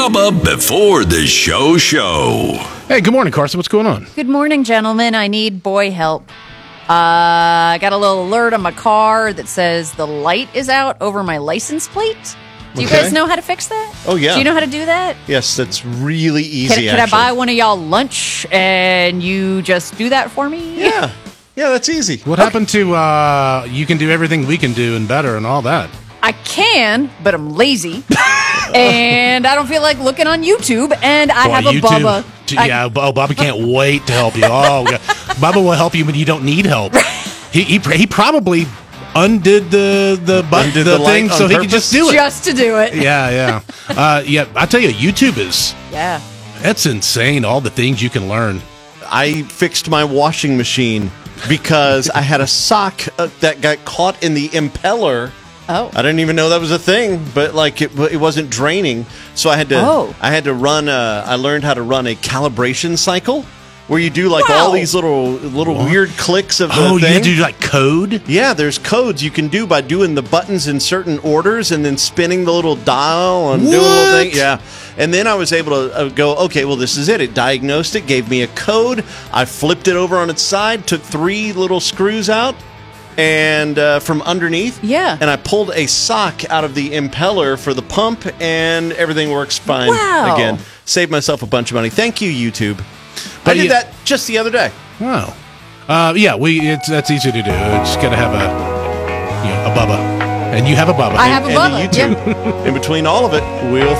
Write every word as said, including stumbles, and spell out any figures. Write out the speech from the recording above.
Bubba before the show show. Hey, good morning, Carson. What's going on? Good morning, gentlemen. I need boy help. Uh, I got a little alert on my car that says the light is out over my license plate. Do you Okay. guys know how to fix that? Oh, yeah. Do you know how to do that? Yes, that's really easy, Can, can I actually. buy one of y'all lunch and you just do that for me? Yeah. Yeah, that's easy. What happened to uh, you can do everything we can do and better and all that? I can, but I'm lazy. And I don't feel like looking on YouTube. And I Boy, have a you Bubba. Too, I- yeah, oh, Bubba can't wait to help you. Oh, God. Bubba will help you when you don't need help. He he, he probably undid the the button Undid the, the light thing on so he purpose? could just do it. just to do it. Yeah, yeah, uh, yeah. I tell you, YouTube is Yeah. that's insane. All the things you can learn. I fixed my washing machine because I had a sock uh, that got caught in the impeller. Oh. I didn't even know that was a thing, but like it, it wasn't draining, so I had to. Oh. I had to run. A, I learned how to run a calibration cycle, where you do like all Wow. these little little What? weird clicks of the Oh, thing. you do like code? Yeah, there's codes you can do by doing the buttons in certain orders and then spinning the little dial and doing the little thing. What? Yeah. And then I was able to uh, go, okay, well, this is it. It diagnosed it, gave me a code. I flipped it over on its side, took three little screws out and uh, from underneath. Yeah. And I pulled a sock out of the impeller for the pump, and everything works fine Wow. again. Saved myself a bunch of money. Thank you, YouTube. But I did you- that just the other day. Wow. Uh, yeah, we it's that's easy to do. Just gotta have a you know, a Bubba, and you have a Bubba. I have a And Bubba. YouTube. Yeah. In between all of it, we'll